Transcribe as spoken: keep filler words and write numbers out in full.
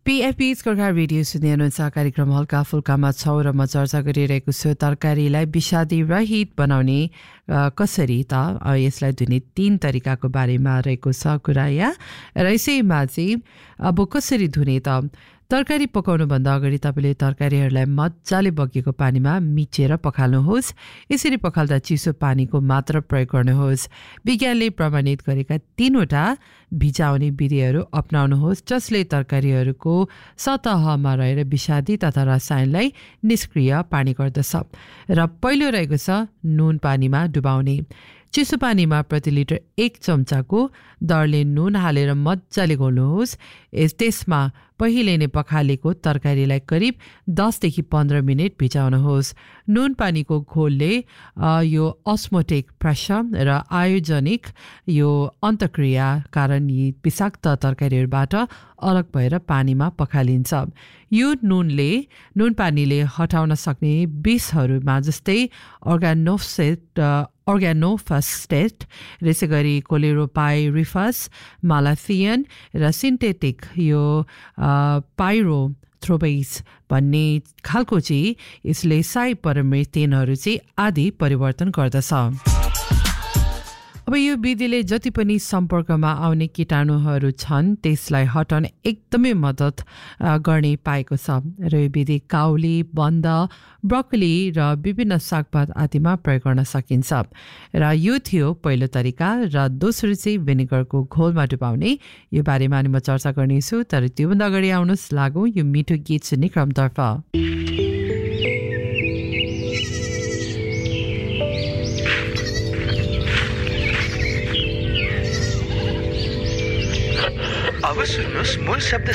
PFP Gorkha radio सुन्दै हुनुहुन्छ कार्यक्रम हल्का फुल्कामा छौँ र म चर्चा गरिरहेको छु तरकारीलाई विषादी रहित बनाउने कसरी त यसलाई धुने तीन तरिकाको बारेमा रहेको छ कुरा यहाँ र यसैमा चाहिँ अब कसरी धुने त तरकारी पकाउनुभन्दा अगाडि तपाईँले तरकारीहरूलाई मजाले बगेको पानीमा मिचेर पखाल्नुहोस्। यसरी पखाल्दा चिसो पानीको मात्र प्रयोग गर्नुहोस्। विज्ञानले प्रमाणित गरेका तीनवटा भिजाउने विधिहरू अपनाउनुहोस् जसले तरकारीहरूको सतहमा रहेर विषादी तथा रसायनलाई निष्क्रिय पार्ने गर्दछ। र पहिलो रहेको छ नुन पानीमा डुबाउने। चिसो पानीमा प्रति लिटर एक चम्चाको दरले नुन हालेर मजाले घोल्नुहोस्। त्यसमा पहिले नै पखालेको तरकारीलाई करिब दसदेखि पन्ध्र मिनट भिजाउनुहोस्। नुन पानीको घोलले यो अस्मोटिक प्रेसर र आयोजनिक यो अन्तक्रिया कारण यी विषाक्त तरकारीहरूबाट अलग भएर पानीमा पखालिन्छ। यो नुनले नुन पानीले हटाउन सक्ने विषहरूमा जस्तै अर्गानोफेट अर्गानोफस्टेट यसै गरी कोलेरोपाइरिफस मालाथियन र सिन्थेटिक यो पाइरोथ्रोबेस भन्ने खालको चाहिँ यसले साइपरमेथेनहरू चाहिँ आदि परिवर्तन गर्दछ। अब यो विधिले जति पनि सम्पर्कमा आउने कीटाणुहरू छन् त्यसलाई हटाउन एकदमै मद्दत गर्ने पाएको छ र यो विधि काउली, बन्द, ब्रोकोली र विभिन्न सागपात आदिमा प्रयोग गर्न सकिन्छ। र यो थियो पहिलो तरिका र दोस्रो चाहिँ भिनेगरको घोलमा डुबाउने। यो बारेमा अनि म चर्चा गर्नेछु, तर त्योभन्दा अगाडि आउनुहोस् लागौँ यो मिठो गीत सुन्ने क्रमतर्फ। अब सुन्नुहोस् मूल शब्द